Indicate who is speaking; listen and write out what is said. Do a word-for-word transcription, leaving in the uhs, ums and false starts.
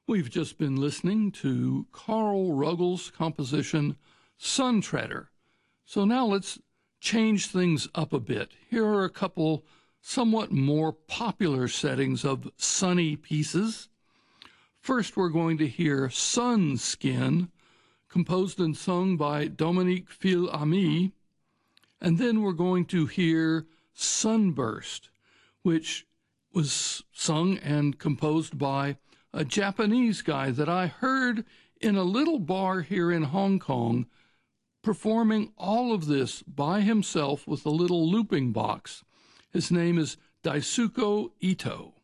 Speaker 1: We've just been listening to Carl Ruggles' composition, Sun Treader. So now let's change things up a bit. Here are a couple somewhat more popular settings of sunny pieces. First, we're going to hear Sun Skin, composed and sung by Dominique Fil-Ami. And then we're going to hear Sunburst, which was sung and composed by a Japanese guy that I heard in a little bar here in Hong Kong performing all of this by himself with a little looping box. His name is Daisuke Ito.